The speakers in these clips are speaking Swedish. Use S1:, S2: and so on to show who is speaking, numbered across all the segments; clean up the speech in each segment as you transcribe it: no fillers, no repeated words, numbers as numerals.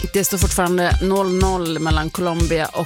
S1: Det står fortfarande 0-0 mellan Colombia och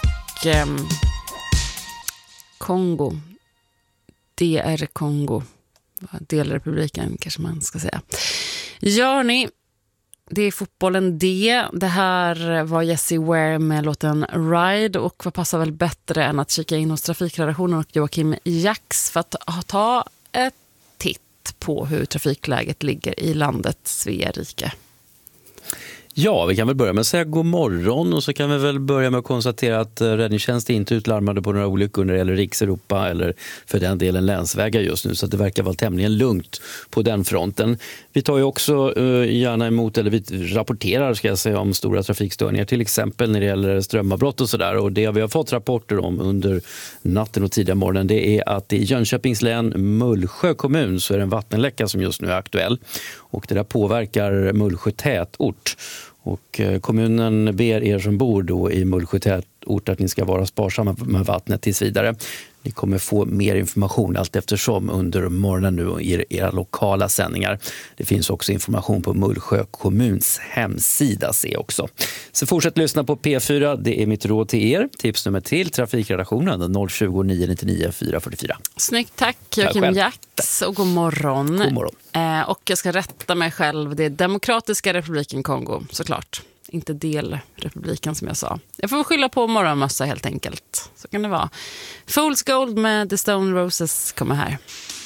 S1: Kongo. DR Kongo. Delrepubliken kanske man ska säga. Gör ni? Det är fotbollen det. Det här var Jessie Ware med låten Ride, och vad passar väl bättre än att kika in hos trafikredaktionen och Joakim Jax för att ta ett titt på hur trafikläget ligger i landet Sverige.
S2: Ja, vi kan väl börja med att säga god morgon, och så kan vi väl börja med att konstatera att räddningstjänsten inte utlarmade på några olyckor när det gäller Rikseuropa eller för den delen länsvägar just nu, så att det verkar vara tämligen lugnt på den fronten. Vi tar ju också gärna emot, eller vi rapporterar ska jag säga, om stora trafikstörningar, till exempel när det gäller strömavbrott och sådär, och det vi har fått rapporter om under natten och tidiga morgonen, det är att i Jönköpings län, Mullsjö kommun, så är det en vattenläcka som just nu är aktuell, och det där påverkar Mullsjö tätort. Och kommunen ber er som bor då i Mullsjö tätort att ni ska vara sparsamma med vattnet tills vidare. Ni kommer få mer information allt eftersom under morgonen nu i era lokala sändningar. Det finns också information på Mullsjö kommuns hemsida också. Så fortsätt lyssna på P4, det är mitt råd till er. Tipsnummer till trafikredaktionen 020 999 444.
S1: Snyggt, tack Joakim Jax, och god morgon.
S2: God morgon.
S1: Och jag ska rätta mig själv, det är Demokratiska republiken Kongo, såklart. Inte delrepubliken som jag sa. Jag får skylla på morgonmössa helt enkelt. Så kan det vara. Fool's Gold med The Stone Roses kommer här.